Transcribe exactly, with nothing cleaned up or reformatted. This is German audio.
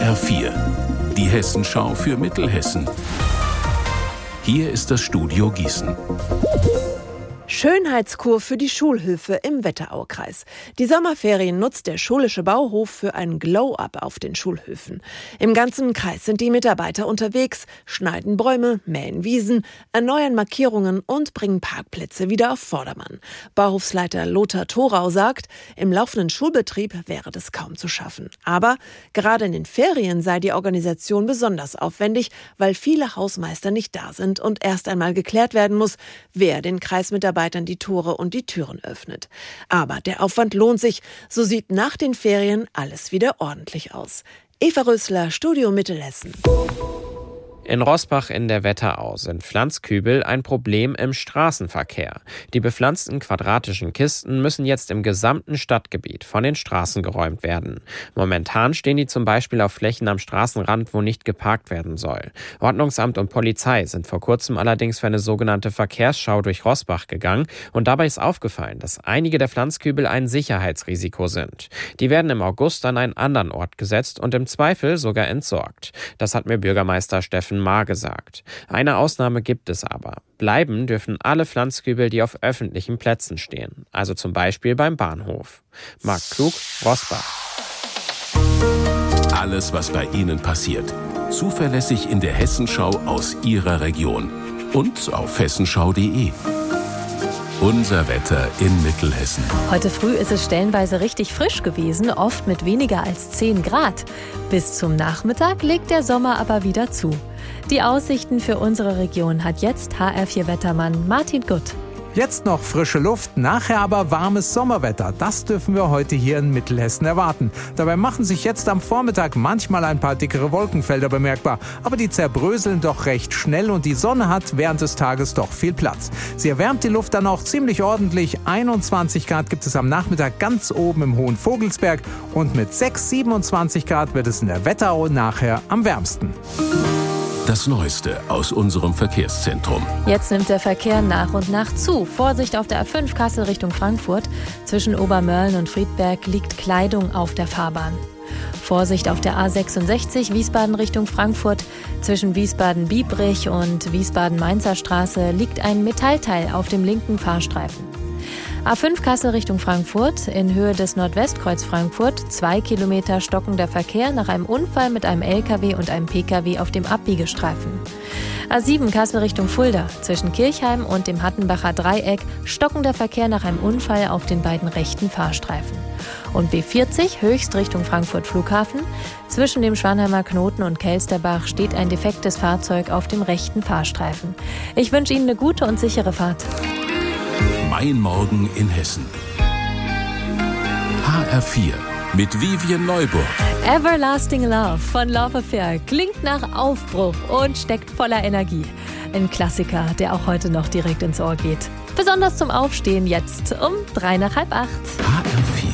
R vier, die Hessenschau für Mittelhessen. Hier ist das Studio Gießen. Schönheitskur für die Schulhöfe im Wetteraukreis. Die Sommerferien nutzt der schulische Bauhof für ein Glow-up auf den Schulhöfen. Im ganzen Kreis sind die Mitarbeiter unterwegs, schneiden Bäume, mähen Wiesen, erneuern Markierungen und bringen Parkplätze wieder auf Vordermann. Bauhofsleiter Lothar Thorau sagt, im laufenden Schulbetrieb wäre das kaum zu schaffen. Aber gerade in den Ferien sei die Organisation besonders aufwendig, weil viele Hausmeister nicht da sind und erst einmal geklärt werden muss, wer den Kreismitarbeitern die Tore und die Türen öffnet. Aber der Aufwand lohnt sich. So sieht nach den Ferien alles wieder ordentlich aus. Eva Rösler, Studio Mittelhessen. In Roßbach in der Wetterau sind Pflanzkübel ein Problem im Straßenverkehr. Die bepflanzten quadratischen Kisten müssen jetzt im gesamten Stadtgebiet von den Straßen geräumt werden. Momentan stehen die zum Beispiel auf Flächen am Straßenrand, wo nicht geparkt werden soll. Ordnungsamt und Polizei sind vor kurzem allerdings für eine sogenannte Verkehrsschau durch Roßbach gegangen und dabei ist aufgefallen, dass einige der Pflanzkübel ein Sicherheitsrisiko sind. Die werden im August an einen anderen Ort gesetzt und im Zweifel sogar entsorgt. Das hat mir Bürgermeister Steffen Mar gesagt. Eine Ausnahme gibt es aber. Bleiben dürfen alle Pflanzkübel, die auf öffentlichen Plätzen stehen. Also zum Beispiel beim Bahnhof. Marc Klug, Roßbach. Alles, was bei Ihnen passiert. Zuverlässig in der Hessenschau aus Ihrer Region. Und auf hessenschau punkt de. Unser Wetter in Mittelhessen. Heute früh ist es stellenweise richtig frisch gewesen, oft mit weniger als zehn Grad. Bis zum Nachmittag legt der Sommer aber wieder zu. Die Aussichten für unsere Region hat jetzt H R vier Wettermann Martin Gutt. Jetzt noch frische Luft, nachher aber warmes Sommerwetter. Das dürfen wir heute hier in Mittelhessen erwarten. Dabei machen sich jetzt am Vormittag manchmal ein paar dickere Wolkenfelder bemerkbar. Aber die zerbröseln doch recht schnell und die Sonne hat während des Tages doch viel Platz. Sie erwärmt die Luft dann auch ziemlich ordentlich. einundzwanzig Grad gibt es am Nachmittag ganz oben im Hohen Vogelsberg. Und mit sechs, siebenundzwanzig Grad wird es in der Wetterau nachher am wärmsten. Das Neueste aus unserem Verkehrszentrum. Jetzt nimmt der Verkehr nach und nach zu. Vorsicht auf der A fünf Kassel Richtung Frankfurt. Zwischen Obermörlen und Friedberg liegt Kleidung auf der Fahrbahn. Vorsicht auf der A sechsundsechzig Wiesbaden Richtung Frankfurt. Zwischen Wiesbaden-Biebrich und Wiesbaden-Mainzer Straße liegt ein Metallteil auf dem linken Fahrstreifen. A fünf Kassel Richtung Frankfurt, in Höhe des Nordwestkreuz Frankfurt, zwei Kilometer stockender Verkehr nach einem Unfall mit einem L K W und einem P K W auf dem Abbiegestreifen. A sieben Kassel Richtung Fulda, zwischen Kirchheim und dem Hattenbacher Dreieck, stockender Verkehr nach einem Unfall auf den beiden rechten Fahrstreifen. Und B vierzig, Höchst Richtung Frankfurt Flughafen, zwischen dem Schwanheimer Knoten und Kelsterbach steht ein defektes Fahrzeug auf dem rechten Fahrstreifen. Ich wünsche Ihnen eine gute und sichere Fahrt. Mein Morgen in Hessen. H R vier mit Vivian Neuburg. Everlasting Love von Love Affair klingt nach Aufbruch und steckt voller Energie. Ein Klassiker, der auch heute noch direkt ins Ohr geht. Besonders zum Aufstehen jetzt um drei nach halb acht. H R